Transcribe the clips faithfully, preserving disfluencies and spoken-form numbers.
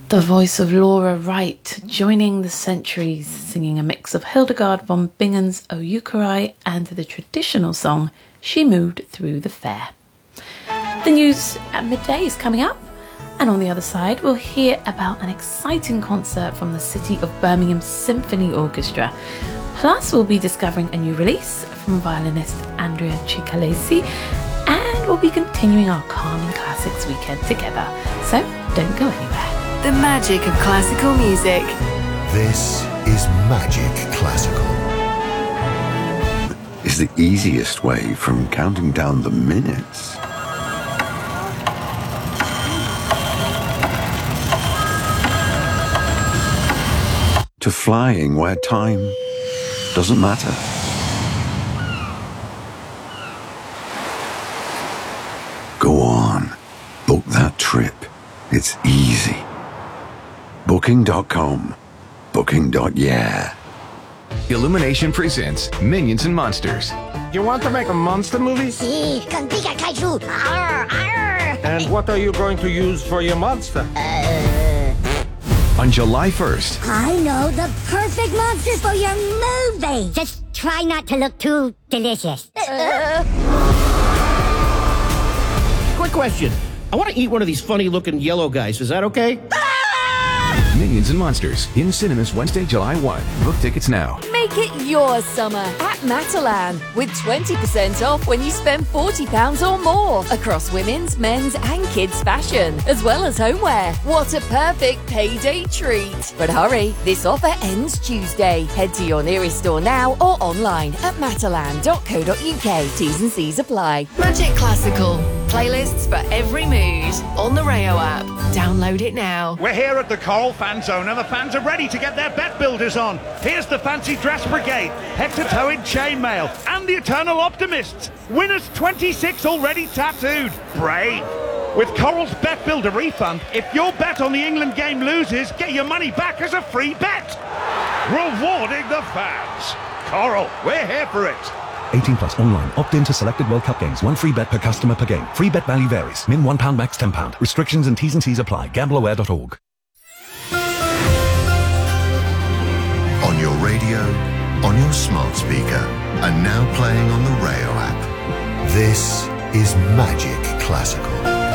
The voice of Laura Wright, joining the Centuries, singing a mix of Hildegard von Bingen's O Eucharai and the traditional song She Moved Through the Fair. The news at midday is coming up, and on the other side we'll hear about an exciting concert from the City of Birmingham Symphony Orchestra. Plus we'll be discovering a new release from violinist Andrea Cicalesi, and we'll be continuing our Calming Classics weekend together. So don't go anywhere. The magic of classical music. This is Magic Classical. Is the easiest way from counting down the minutes. To flying where time doesn't matter. Go on, book that trip. It's easy. Booking dot com. Booking dot yeah. Illumination presents Minions and Monsters. You want to make a monster movie? Sí, con Pika Kaiju. Arr, arr. And what are you going to use for your monster? Uh, On July first. I know the perfect monster for your movie. Just try not to look too delicious. Uh. Quick question. I want to eat one of these funny-looking yellow guys. Is that okay? Minions and Monsters in cinemas Wednesday, July first. Book tickets now. Make it your summer at Matalan with twenty percent off when you spend forty pounds or more across women's, men's and kids fashion, as well as homeware. What a perfect payday treat. But hurry, this offer ends Tuesday. Head to your nearest store now or online at matalan dot co dot uk. T's and C's apply. Magic Classical. Playlists for every mood on the Rayo app. Download it now. We're here at the Coral Fan Zone and the fans are ready to get their bet builders on. Here's the Fancy Dress Brigade, head-to-toe in chainmail, and the Eternal Optimists. Winners twenty-six already tattooed. Brave. With Coral's Bet Builder refund, if your bet on the England game loses, get your money back as a free bet. Rewarding the fans. Coral, we're here for it. eighteen plus online. Opt in to selected World Cup games. One free bet per customer per game. Free bet value varies. Min one pound, max ten pound. Restrictions and T's and C's apply. gamble aware dot org. On your radio, on your smart speaker, and now playing on the Rayo app. This is Magic Classical.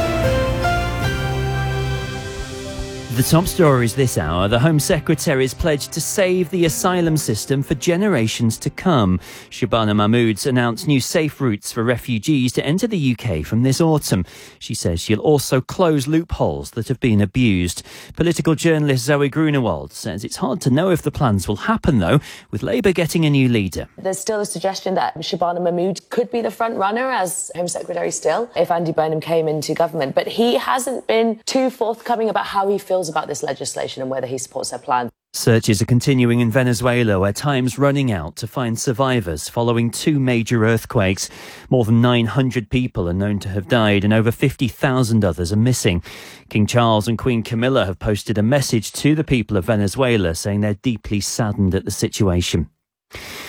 The top stories this hour. The Home Secretary has pledged to save the asylum system for generations to come. Shabana Mahmood's announced new safe routes for refugees to enter the U K from this autumn. She says she'll also close loopholes that have been abused. Political journalist Zoe Grunewald says it's hard to know if the plans will happen, though, with Labour getting a new leader. There's still a suggestion that Shabana Mahmood could be the front runner as Home Secretary still, if Andy Burnham came into government. But he hasn't been too forthcoming about how he feels about this legislation and whether he supports their plan. Searches are continuing in Venezuela, where time's running out to find survivors following two major earthquakes. More than nine hundred people are known to have died and over fifty thousand others are missing. King Charles and Queen Camilla have posted a message to the people of Venezuela saying they're deeply saddened at the situation.